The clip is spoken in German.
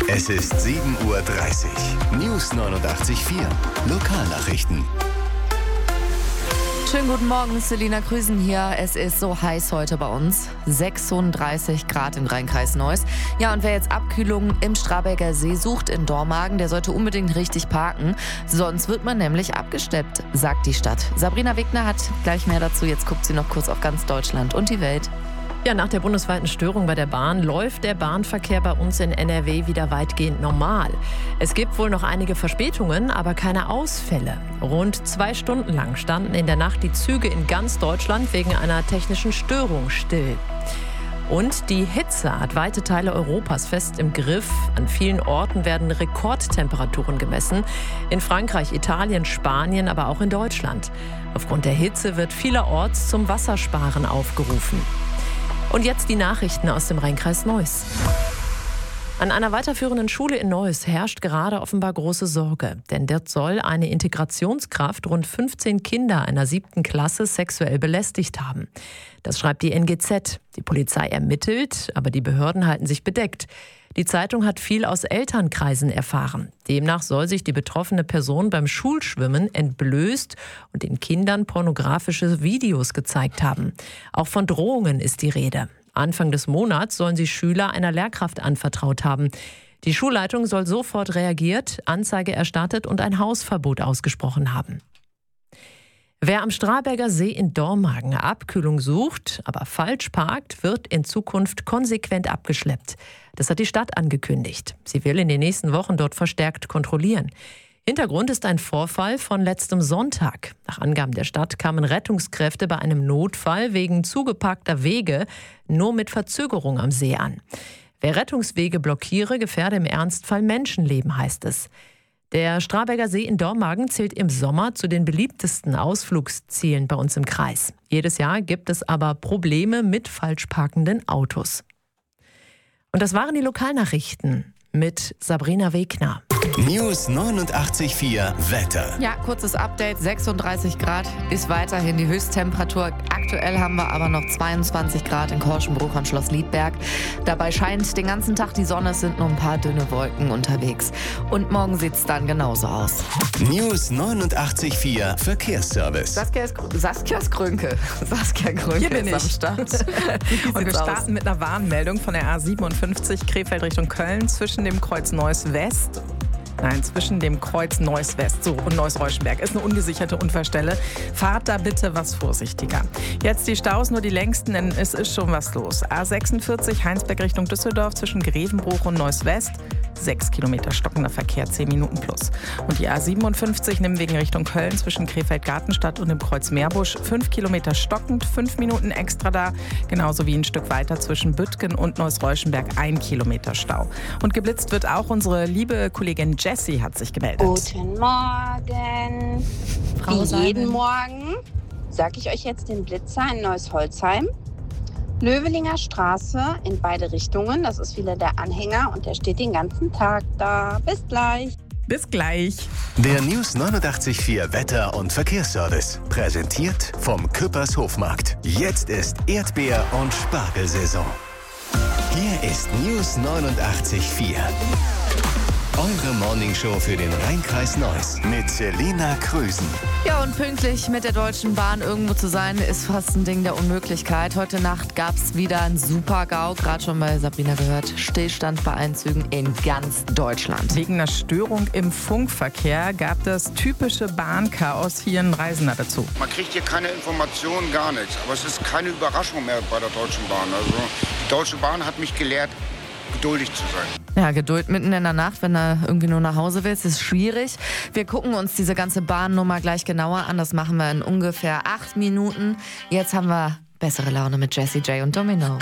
Es ist 7:30 Uhr. News 89.4. Lokalnachrichten. Schönen guten Morgen, Selina Krüsen hier. Es ist so heiß heute bei uns. 36 Grad im Rheinkreis Neuss. Ja, und wer jetzt Abkühlung im Strabecker See sucht in Dormagen, der sollte unbedingt richtig parken. Sonst wird man nämlich abgesteppt, sagt die Stadt. Sabrina Wegner hat gleich mehr dazu. Jetzt guckt sie noch kurz auf ganz Deutschland und die Welt. Ja, nach der bundesweiten Störung bei der Bahn läuft der Bahnverkehr bei uns in NRW wieder weitgehend normal. Es gibt wohl noch einige Verspätungen, aber keine Ausfälle. Rund 2 Stunden lang standen in der Nacht die Züge in ganz Deutschland wegen einer technischen Störung still. Und die Hitze hat weite Teile Europas fest im Griff. An vielen Orten werden Rekordtemperaturen gemessen. In Frankreich, Italien, Spanien, aber auch in Deutschland. Aufgrund der Hitze wird vielerorts zum Wassersparen aufgerufen. Und jetzt die Nachrichten aus dem Rheinkreis Neuss. An einer weiterführenden Schule in Neuss herrscht gerade offenbar große Sorge. Denn dort soll eine Integrationskraft rund 15 Kinder einer 7. Klasse sexuell belästigt haben. Das schreibt die NGZ. Die Polizei ermittelt, aber die Behörden halten sich bedeckt. Die Zeitung hat viel aus Elternkreisen erfahren. Demnach soll sich die betroffene Person beim Schulschwimmen entblößt und den Kindern pornografische Videos gezeigt haben. Auch von Drohungen ist die Rede. Anfang des Monats sollen sie Schüler einer Lehrkraft anvertraut haben. Die Schulleitung soll sofort reagiert, Anzeige erstattet und ein Hausverbot ausgesprochen haben. Wer am Strabecker See in Dormagen Abkühlung sucht, aber falsch parkt, wird in Zukunft konsequent abgeschleppt. Das hat die Stadt angekündigt. Sie will in den nächsten Wochen dort verstärkt kontrollieren. Hintergrund ist ein Vorfall von letztem Sonntag. Nach Angaben der Stadt kamen Rettungskräfte bei einem Notfall wegen zugeparkter Wege nur mit Verzögerung am See an. Wer Rettungswege blockiere, gefährde im Ernstfall Menschenleben, heißt es. Der Strabecker See in Dormagen zählt im Sommer zu den beliebtesten Ausflugszielen bei uns im Kreis. Jedes Jahr gibt es aber Probleme mit falsch parkenden Autos. Und das waren die Lokalnachrichten mit Sabrina Wegner. News 89.4 Wetter. Ja, kurzes Update. 36 Grad ist weiterhin die Höchsttemperatur. Aktuell haben wir aber noch 22 Grad in Korschenbruch am Schloss Liedberg. Dabei scheint den ganzen Tag die Sonne, es sind nur ein paar dünne Wolken unterwegs. Und morgen sieht es dann genauso aus. News 89.4 Verkehrsservice. Saskia Krönke. Hier bin ist am ich. Start. Und wir starten mit einer Warnmeldung von der A57 Krefeld Richtung Köln zwischen dem Kreuz Neuss West. Zwischen dem Kreuz Neuss West und Neuss-Reuschenberg. Ist eine ungesicherte Unfallstelle. Fahrt da bitte was vorsichtiger. Jetzt die Staus, nur die längsten, denn es ist schon was los. A46 Heinsberg Richtung Düsseldorf zwischen Grevenbruch und Neuss West. 6 Kilometer stockender Verkehr, 10 Minuten plus. Und die A57 Nimwegen Richtung Köln zwischen Krefeld-Gartenstadt und dem Kreuz Meerbusch. 5 Kilometer stockend, 5 Minuten extra da. Genauso wie ein Stück weiter zwischen Büttgen und Neuss-Reuschenberg 1 Kilometer Stau. Und geblitzt wird auch unsere liebe Kollegin Jessie hat sich gemeldet. Guten Morgen. Frau Wie jeden Seibel. Morgen sage ich euch jetzt den Blitzer in Neuss-Holzheim. Löwelinger Straße in beide Richtungen. Das ist wieder der Anhänger und der steht den ganzen Tag da. Bis gleich. Bis gleich. Der News 89.4 Wetter- und Verkehrsservice. Präsentiert vom Küppers Hofmarkt. Jetzt ist Erdbeer- und Spargelsaison. Hier ist News 89.4. Eure Morningshow für den Rheinkreis Neuss mit Selina Krüsen. Ja, und pünktlich mit der Deutschen Bahn irgendwo zu sein, ist fast ein Ding der Unmöglichkeit. Heute Nacht gab es wieder einen Super-GAU, gerade schon bei Sabrina gehört. Stillstand bei Einzügen in ganz Deutschland. Wegen einer Störung im Funkverkehr gab das typische Bahnchaos hier ein Reisender dazu. Man kriegt hier keine Informationen, gar nichts. Aber es ist keine Überraschung mehr bei der Deutschen Bahn. Also die Deutsche Bahn hat mich gelehrt, geduldig zu sein. Ja, Geduld mitten in der Nacht, wenn du irgendwie nur nach Hause willst, ist schwierig. Wir gucken uns diese ganze Bahnnummer gleich genauer an. Das machen wir in ungefähr 8 Minuten. Jetzt haben wir bessere Laune mit Jessie J und Domino.